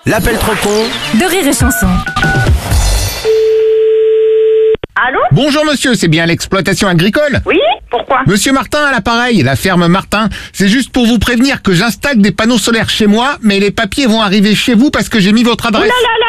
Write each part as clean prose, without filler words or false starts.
L'appel trop con de Rire et Chanson. Allô? Bonjour monsieur, c'est bien l'exploitation agricole? Oui? Pourquoi? Monsieur Martin à l'appareil, la ferme Martin. C'est juste pour vous prévenir que j'installe des panneaux solaires chez moi, mais les papiers vont arriver chez vous parce que j'ai mis votre Oh adresse.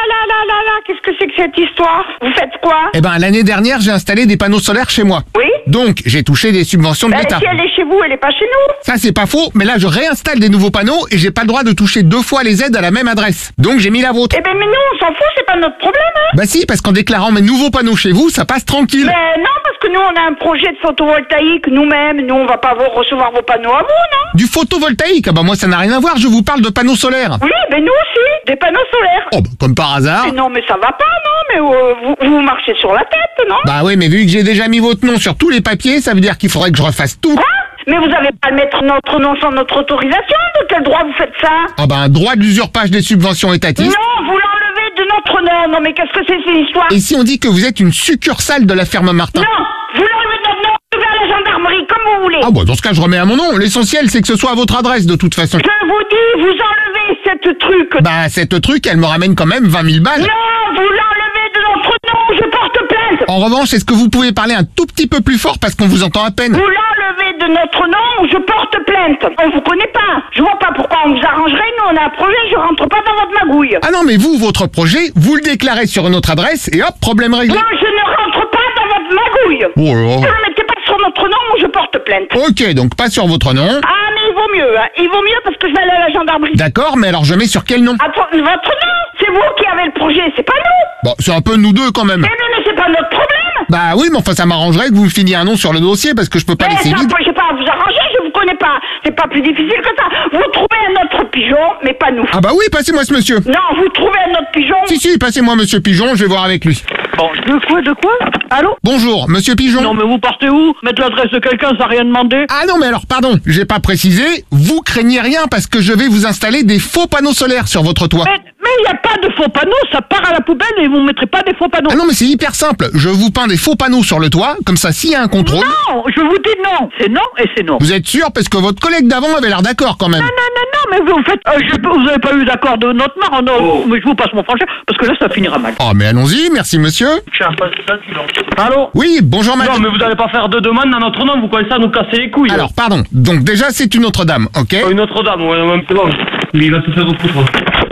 là, qu'est-ce que c'est que cette histoire? Vous faites quoi? Eh ben, l'année dernière, j'ai installé des panneaux solaires chez moi. Oui? Donc, j'ai touché des subventions de l'État. Si elle est chez vous, elle est pas chez nous. Ça, c'est pas faux, mais là, je réinstalle des nouveaux panneaux et j'ai pas le droit de toucher 2 fois les aides à la même adresse. Donc, j'ai mis la vôtre. Eh ben, mais nous, on s'en fout, c'est pas notre problème, hein. Bah si, parce qu'en déclarant mes nouveaux panneaux chez vous, ça passe tranquille. Mais non, parce que nous, on a un projet de photovoltaïque nous-mêmes. Nous, on va pas recevoir vos panneaux à vous, non? Du photovoltaïque? Ah bah moi, ça n'a rien à voir, je vous parle de panneaux solaires. Oui, mais nous aussi, des panneaux solaires. Oh, bah, comme par hasard. Mais non, mais ça va pas, non? Mais vous marchez sur la tête, non? Bah oui, mais vu que j'ai déjà mis votre nom sur tous les papiers, ça veut dire qu'il faudrait que je refasse tout. Quoi? Mais vous avez pas à mettre notre nom sans notre autorisation? De quel droit vous faites ça? Ah bah un droit d'usurpage des subventions étatiques. Non, vous l'enlevez de notre nom. Non, mais qu'est-ce que c'est cette histoire? Et si on dit que vous êtes une succursale de la ferme Martin? Non, vous l'enlevez de notre nom, vous allez à la gendarmerie, comme vous voulez. Ah bah dans ce cas, je remets à mon nom. L'essentiel, c'est que ce soit à votre adresse de toute façon. Je vous dis, vous enlevez cette truc. Bah cette truc, elle me ramène quand même 20 000 balles. Non, vous l'enlevez de notre nom, je porte plainte. En revanche, est-ce que vous pouvez parler un tout petit peu plus fort parce qu'on vous entend à peine? Vous l'enlevez de notre nom, je porte plainte. On vous connaît pas. Je vois pas pourquoi on vous arrangerait. Nous, on a un projet, je rentre pas dans votre magouille. Ah non, mais vous, votre projet, vous le déclarez sur une autre adresse et hop, problème réglé. Moi, je ne rentre pas dans votre magouille. Oh Ne là. le mettez pas sur notre nom, je porte plainte. Ok, donc pas sur votre nom. Ah, mais il vaut mieux, hein. Il vaut mieux parce que je vais aller à la gendarmerie. D'accord, mais alors je mets sur quel nom? Attends, votre nom? C'est vous qui avez le projet, c'est pas nous. Bon, c'est un peu nous deux quand même. Mais c'est pas notre problème. Bah oui, mais enfin ça m'arrangerait que vous finiez un nom sur le dossier parce que je peux pas laisser ça, vide. je sais pas, vous arranger, je vous connais pas. C'est pas plus difficile que ça. Vous trouvez un autre pigeon, mais pas nous. Ah bah oui, passez-moi ce monsieur. Non, vous trouvez un autre pigeon. Si, passez-moi monsieur Pigeon, je vais voir avec lui. Bon, de quoi? Allô? Bonjour, monsieur Pigeon. Non, mais vous partez où? Mettre l'adresse de quelqu'un sans rien demander? Ah non, mais alors pardon, j'ai pas précisé, vous craignez rien parce que je vais vous installer des faux panneaux solaires sur votre toit. Mais il n'y a pas de faux panneaux, ça part à la poubelle et vous ne mettrez pas des faux panneaux. Ah non, mais c'est hyper simple, je vous peins des faux panneaux sur le toit, comme ça s'il y a un contrôle... Non, je vous dis non, c'est non et c'est non. Vous êtes sûr? Parce que votre collègue d'avant avait l'air d'accord quand même. Non, mais vous faites... vous n'avez pas eu d'accord de notre part, non, mais je vous passe mon franchise, parce que là, ça finira mal. Oh mais allons-y, merci monsieur. Allô? Oui, bonjour madame. Non, mais vous allez pas faire de demande dans notre nom, vous commencez à nous casser les couilles. Alors pardon, donc déjà c'est une autre dame, ok? Une autre dame, ouais, c'est bon. Mais il va se faire refoutre.